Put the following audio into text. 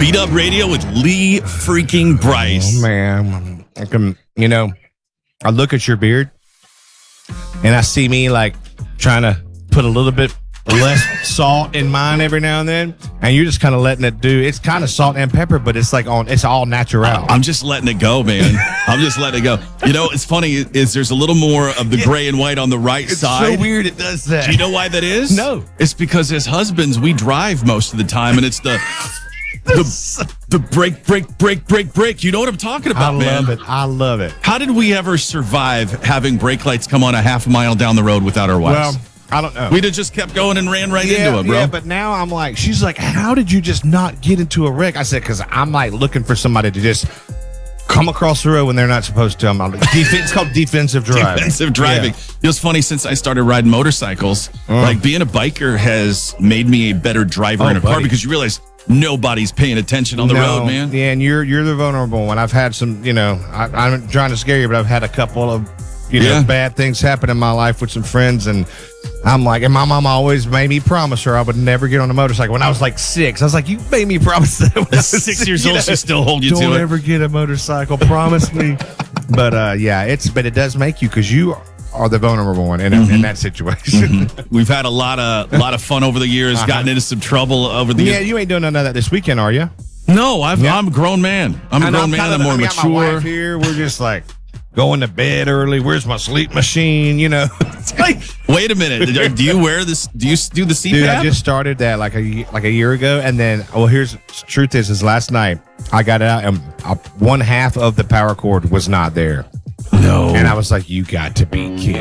Beat Up Radio with Lee freaking Bryce. Oh, man. I look at your beard and I see me like trying to put a little bit less salt in mine every now and then, and you're just kind of letting it do. It's kind of salt and pepper, but it's like it's all natural. I'm just letting it go, man. I'm just letting it go. It's funny is there's a little more of the gray and white on the right side. It's so weird it does that. Do you know why that is? No. It's because as husbands, we drive most of the time, and it's the break. You know what I'm talking about, man? I love it. How did we ever survive having brake lights come on a half a mile down the road without our wives? Well, I don't know. We'd have just kept going and ran right into it, bro. Yeah, but now I'm like, she's like, how did you just not get into a wreck? I said, because I'm like looking for somebody to just come across the road when they're not supposed to. It's called defensive driving. Defensive driving. Yeah. It was funny, since I started riding motorcycles, like being a biker has made me a better driver in a car, because you realize nobody's paying attention on the road, man. Yeah, and you're the vulnerable one. I've had some, I'm trying to scare you, but I've had a couple of bad things happen in my life with some friends, and I'm like, and my mom always made me promise her I would never get on a motorcycle. When I was like 6, I was like, you made me promise that when I was 6 years old, she still hold you to it. Don't ever get a motorcycle, promise me. But but it does make you, because you are the vulnerable one in that situation. We've had a lot of fun over the years, gotten into some trouble over the years. Yeah, you ain't doing none of that this weekend, are you? No, I'm a grown man. I'm more mature. Got my wife here. We're just like going to bed early. Where's my sleep machine? It's like, wait a minute. Do you wear this? Do you do the CPAP? Dude, I just started that like a year ago, and then here's the truth is last night I got it out, and one half of the power cord was not there. No. And I was like, you got to be kidding